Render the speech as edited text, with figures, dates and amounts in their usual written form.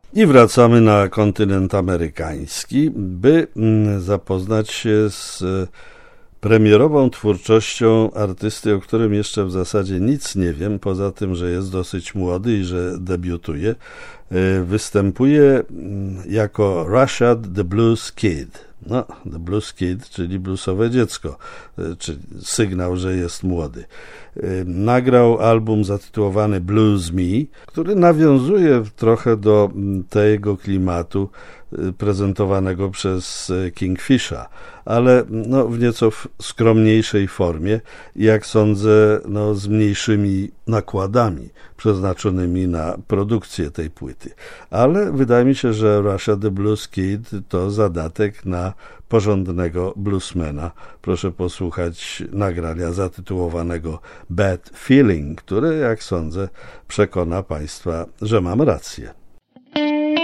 I wracamy na kontynent amerykański, by zapoznać się z premierową twórczością artysty, o którym jeszcze w zasadzie nic nie wiem, poza tym, że jest dosyć młody i że debiutuje. Występuje jako Rashad the Blues Kid. No, The Blues Kid, czyli bluesowe dziecko, czyli sygnał, że jest młody. Nagrał album zatytułowany Blues Me, który nawiązuje trochę do tego klimatu prezentowanego przez Kingfisha, ale w nieco skromniejszej formie i jak sądzę, z mniejszymi nakładami przeznaczonymi na produkcję tej płyty. Ale wydaje mi się, że Rashad the Blues Kid to zadatek na porządnego bluesmana. Proszę posłuchać nagrania zatytułowanego Bad Feeling, które, jak sądzę, przekona Państwa, że mam rację.